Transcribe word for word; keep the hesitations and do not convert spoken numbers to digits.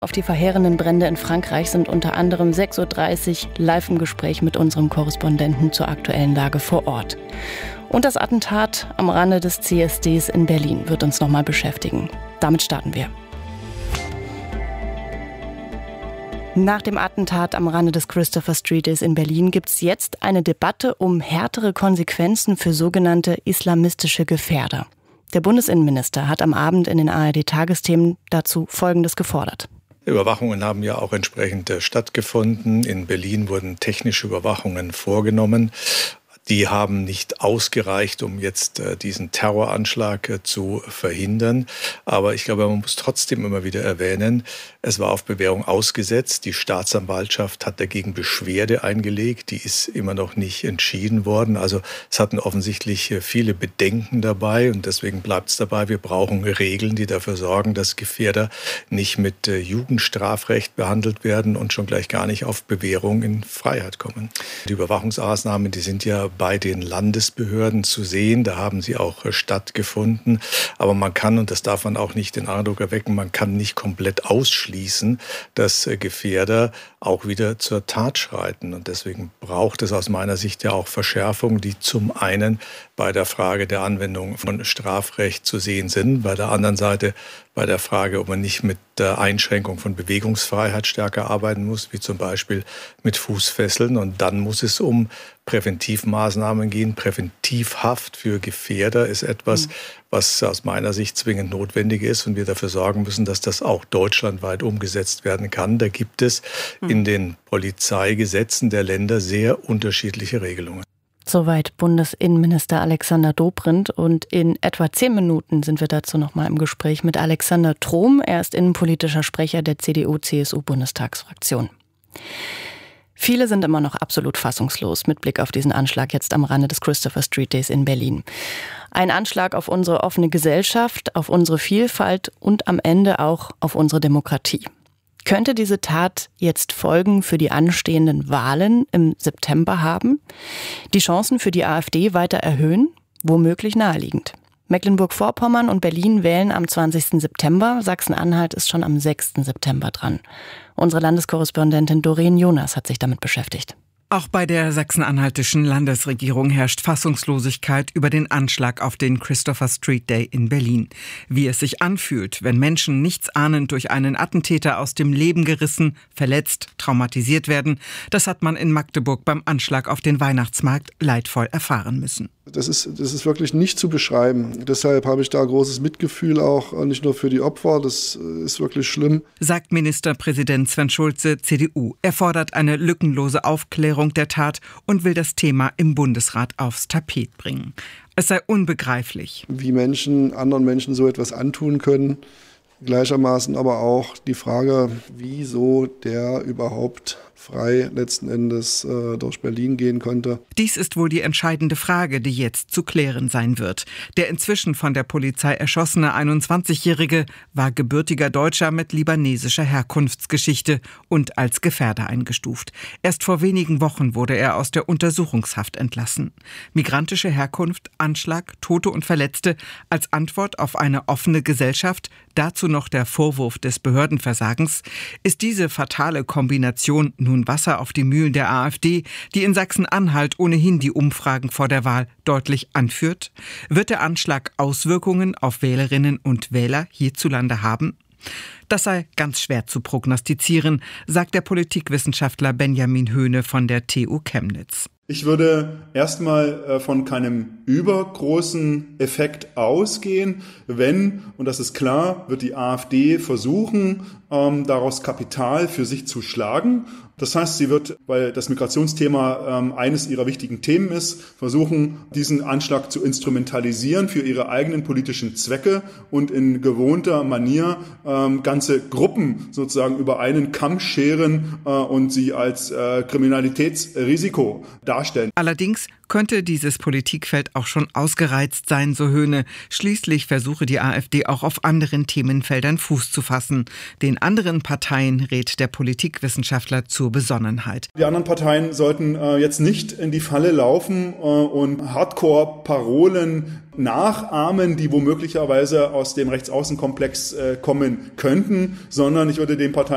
auf die verheerenden Brände in Frankreich sind unter anderem sechs Uhr dreißig live im Gespräch mit unserem Korrespondenten zur aktuellen Lage vor Ort. Und das Attentat am Rande des C S Ds in Berlin wird uns nochmal beschäftigen. Damit starten wir. Nach dem Attentat am Rande des Christopher Street Days in Berlin gibt es jetzt eine Debatte um härtere Konsequenzen für sogenannte islamistische Gefährder. Der Bundesinnenminister hat am Abend in den A R D-Tagesthemen dazu Folgendes gefordert. Überwachungen haben ja auch entsprechend stattgefunden. In Berlin wurden technische Überwachungen vorgenommen. Die haben nicht ausgereicht, um jetzt äh, diesen Terroranschlag äh, zu verhindern. Aber ich glaube, man muss trotzdem immer wieder erwähnen, es war auf Bewährung ausgesetzt. Die Staatsanwaltschaft hat dagegen Beschwerde eingelegt. Die ist immer noch nicht entschieden worden. Also es hatten offensichtlich äh, viele Bedenken dabei. Und deswegen bleibt es dabei, wir brauchen Regeln, die dafür sorgen, dass Gefährder nicht mit äh, Jugendstrafrecht behandelt werden und schon gleich gar nicht auf Bewährung in Freiheit kommen. Die Überwachungsmaßnahmen, die sind ja bei den Landesbehörden zu sehen. Da haben sie auch stattgefunden. Aber man kann, und das darf man auch nicht den Eindruck erwecken, man kann nicht komplett ausschließen, dass Gefährder auch wieder zur Tat schreiten. Und deswegen braucht es aus meiner Sicht ja auch Verschärfungen, die zum einen bei der Frage der Anwendung von Strafrecht zu sehen sind, bei der anderen Seite bei der Frage, ob man nicht mit der Einschränkung von Bewegungsfreiheit stärker arbeiten muss, wie zum Beispiel mit Fußfesseln. Und dann muss es um Präventivmaßnahmen gehen. Präventivhaft für Gefährder ist etwas, mhm. was aus meiner Sicht zwingend notwendig ist und wir dafür sorgen müssen, dass das auch deutschlandweit umgesetzt werden kann. Da gibt es mhm. in den Polizeigesetzen der Länder sehr unterschiedliche Regelungen. Soweit Bundesinnenminister Alexander Dobrindt, und in etwa zehn Minuten sind wir dazu nochmal im Gespräch mit Alexander Trom. Er ist innenpolitischer Sprecher der C D U C S U-Bundestagsfraktion. Viele sind immer noch absolut fassungslos mit Blick auf diesen Anschlag jetzt am Rande des Christopher Street Days in Berlin. Ein Anschlag auf unsere offene Gesellschaft, auf unsere Vielfalt und am Ende auch auf unsere Demokratie. Könnte diese Tat jetzt Folgen für die anstehenden Wahlen im September haben? Die Chancen für die AfD weiter erhöhen? Womöglich naheliegend. Mecklenburg-Vorpommern und Berlin wählen am zwanzigsten September. Sachsen-Anhalt ist schon am sechsten September dran. Unsere Landeskorrespondentin Doreen Jonas hat sich damit beschäftigt. Auch bei der sachsen-anhaltischen Landesregierung herrscht Fassungslosigkeit über den Anschlag auf den Christopher Street Day in Berlin. Wie es sich anfühlt, wenn Menschen nichtsahnend durch einen Attentäter aus dem Leben gerissen, verletzt, traumatisiert werden, das hat man in Magdeburg beim Anschlag auf den Weihnachtsmarkt leidvoll erfahren müssen. Das ist, das ist wirklich nicht zu beschreiben. Deshalb habe ich da großes Mitgefühl auch, nicht nur für die Opfer, das ist wirklich schlimm. Sagt Ministerpräsident Sven Schulze, C D U. Er fordert eine lückenlose Aufklärung der Tat und will das Thema im Bundesrat aufs Tapet bringen. Es sei unbegreiflich, wie Menschen anderen Menschen so etwas antun können. Gleichermaßen aber auch die Frage, wieso der überhaupt frei letzten Endes äh, durch Berlin gehen konnte. Dies ist wohl die entscheidende Frage, die jetzt zu klären sein wird. Der inzwischen von der Polizei erschossene einundzwanzigjährige war gebürtiger Deutscher mit libanesischer Herkunftsgeschichte und als Gefährder eingestuft. Erst vor wenigen Wochen wurde er aus der Untersuchungshaft entlassen. Migrantische Herkunft, Anschlag, Tote und Verletzte als Antwort auf eine offene Gesellschaft, dazu noch der Vorwurf des Behördenversagens. Ist diese fatale Kombination nun Wasser auf die Mühlen der AfD, die in Sachsen-Anhalt ohnehin die Umfragen vor der Wahl deutlich anführt? Wird der Anschlag Auswirkungen auf Wählerinnen und Wähler hierzulande haben? Das sei ganz schwer zu prognostizieren, sagt der Politikwissenschaftler Benjamin Höhne von der T U Chemnitz. Ich würde erstmal von keinem übergroßen Effekt ausgehen, wenn, und das ist klar, wird die AfD versuchen, ähm, daraus Kapital für sich zu schlagen. Das heißt, sie wird, weil das Migrationsthema ähm, eines ihrer wichtigen Themen ist, versuchen, diesen Anschlag zu instrumentalisieren für ihre eigenen politischen Zwecke und in gewohnter Manier ähm, ganze Gruppen sozusagen über einen Kamm scheren äh, und sie als äh, Kriminalitätsrisiko darstellen. Allerdings könnte dieses Politikfeld auch schon ausgereizt sein, so Höhne. Schließlich versuche die AfD auch auf anderen Themenfeldern Fuß zu fassen. Den anderen Parteien rät der Politikwissenschaftler zur Besonnenheit. Die anderen Parteien sollten äh, jetzt nicht in die Falle laufen äh, und Hardcore-Parolen nachahmen, die womöglicherweise aus dem Rechtsaußenkomplex äh, kommen könnten, sondern ich würde den Parteien